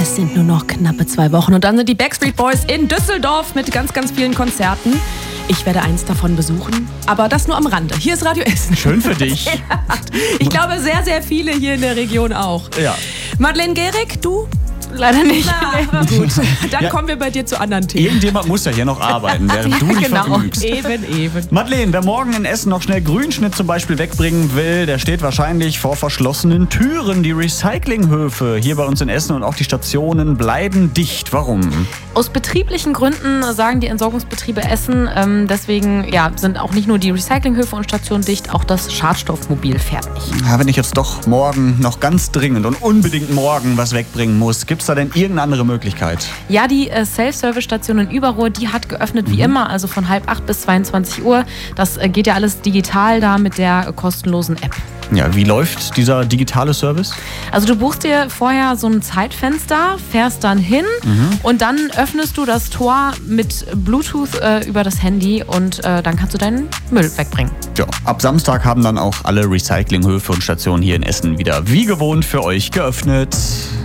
Es sind nur noch knappe 2 Wochen und dann sind die Backstreet Boys in Düsseldorf mit ganz, ganz vielen Konzerten. Ich werde eins davon besuchen, aber das nur am Rande. Hier ist Radio Essen. Schön für dich. Ich glaube, sehr, sehr viele hier in der Region auch. Ja. Madeleine Gehrig, du? Leider nicht. Na, gut. Dann kommen wir bei dir zu anderen Themen. Irgendjemand muss ja hier noch arbeiten, während du dich vergnügst. Eben. Madeleine, wer morgen in Essen noch schnell Grünschnitt zum Beispiel wegbringen will, der steht wahrscheinlich vor verschlossenen Türen. Die Recyclinghöfe hier bei uns in Essen und auch die Stationen bleiben dicht. Warum? Aus betrieblichen Gründen sagen die Entsorgungsbetriebe Essen. Deswegen sind auch nicht nur die Recyclinghöfe und Stationen dicht, auch das Schadstoffmobil fährt nicht. Ja, wenn ich jetzt doch morgen noch ganz dringend und unbedingt morgen was wegbringen muss, gibt es da denn irgendeine andere Möglichkeit? Ja, die Self-Service-Station in Überruhr, die hat geöffnet wie immer, also von 7:30 bis 22 Uhr. Das geht ja alles digital da mit der kostenlosen App. Ja, wie läuft dieser digitale Service? Also du buchst dir vorher so ein Zeitfenster, fährst dann hin und dann öffnest du das Tor mit Bluetooth über das Handy und dann kannst du deinen Müll wegbringen. Ja, ab Samstag haben dann auch alle Recyclinghöfe und Stationen hier in Essen wieder wie gewohnt für euch geöffnet.